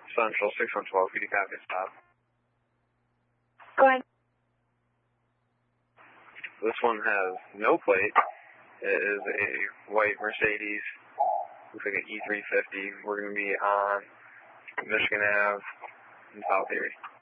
Central 6112, could you copy stop? Go ahead. This one has no plate. It is a white Mercedes. Looks like an E350. We're going to be on Michigan Ave in South Erie.